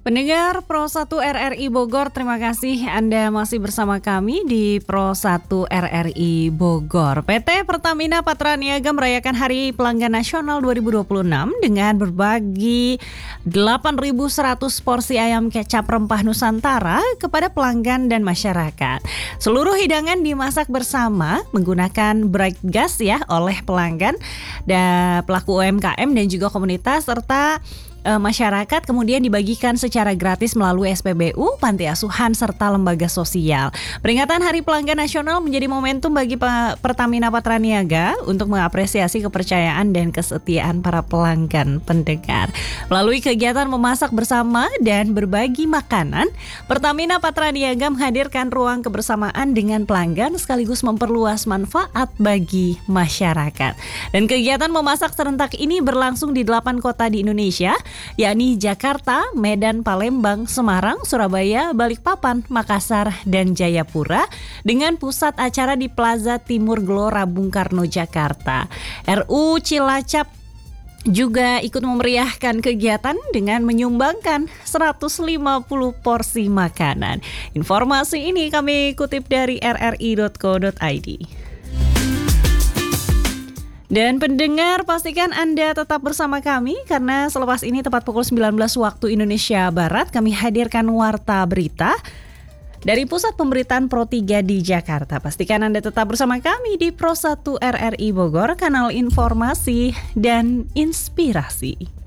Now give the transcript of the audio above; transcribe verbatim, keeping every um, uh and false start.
Pendengar Pro satu R R I Bogor, terima kasih Anda masih bersama kami di Pro satu R R I Bogor. P T Pertamina Patraniaga merayakan Hari Pelanggan Nasional dua ribu dua puluh enam dengan berbagi delapan ribu seratus porsi ayam kecap rempah Nusantara kepada pelanggan dan masyarakat. Seluruh hidangan dimasak bersama menggunakan bright gas ya oleh pelanggan dan pelaku U M K M dan juga komunitas serta masyarakat, kemudian dibagikan secara gratis melalui S P B U, panti asuhan, serta lembaga sosial. Peringatan Hari Pelanggan Nasional menjadi momentum bagi Pertamina Patraniaga untuk mengapresiasi kepercayaan dan kesetiaan para pelanggan pendengar. Melalui kegiatan memasak bersama dan berbagi makanan, Pertamina Patraniaga menghadirkan ruang kebersamaan dengan pelanggan sekaligus memperluas manfaat bagi masyarakat. Dan kegiatan memasak serentak ini berlangsung di delapan kota di Indonesia, yakni Jakarta, Medan, Palembang, Semarang, Surabaya, Balikpapan, Makassar, dan Jayapura dengan pusat acara di Plaza Timur Gelora Bung Karno, Jakarta. R U Cilacap juga ikut memeriahkan kegiatan dengan menyumbangkan seratus lima puluh porsi makanan. Informasi ini kami kutip dari r r i dot co dot i d. Dan pendengar, pastikan Anda tetap bersama kami karena selepas ini tepat pukul sembilan belas waktu Indonesia Barat kami hadirkan Warta Berita dari Pusat Pemberitaan Pro tiga di Jakarta. Pastikan Anda tetap bersama kami di Pro satu R R I Bogor, kanal informasi dan inspirasi.